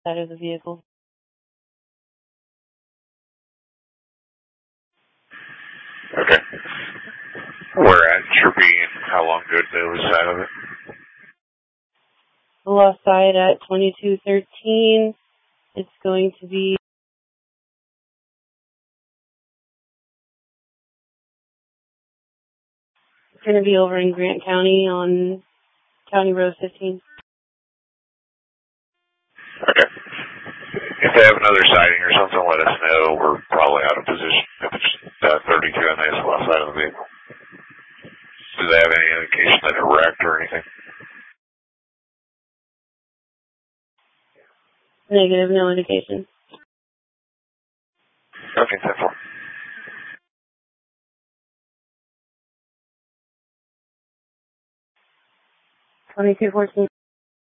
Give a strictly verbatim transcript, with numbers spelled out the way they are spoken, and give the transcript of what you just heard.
side of the vehicle. Okay. Where at Troopy and how long ago did they lose sight of it? The lost sight at twenty-two thirteen. It's going to be it's going to be over in Grant County on County Road fifteen. Okay. If they have another sighting or something, let us know. We're probably out of position if it's uh, thirty-two on the left side of the vehicle. Do they have any indication that it wrecked or anything? Negative, no indication. Okay, ten four. twenty-two fourteen.